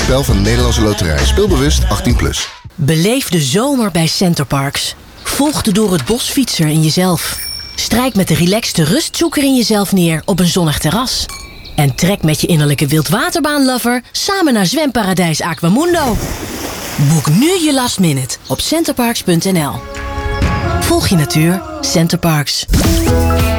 spel van de Nederlandse Loterij. Speelbewust 18+. Beleef de zomer bij Centerparks. Volg de door het bos fietser in jezelf. Strijk met de relaxte rustzoeker in jezelf neer op een zonnig terras. En trek met je innerlijke wildwaterbaanlover samen naar zwemparadijs Aquamundo. Boek nu je last minute op centerparks.nl. Volg je natuur, Centerparks.